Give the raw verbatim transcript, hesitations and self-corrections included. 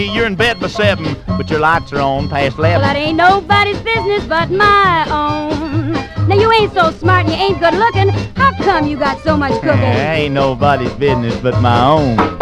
You're in bed by seven, but your lights are on past eleven. Well, that ain't nobody's business but my own. Now, you ain't so smart and you ain't good looking. How come you got so much cooking? Ain't nobody's business but my own.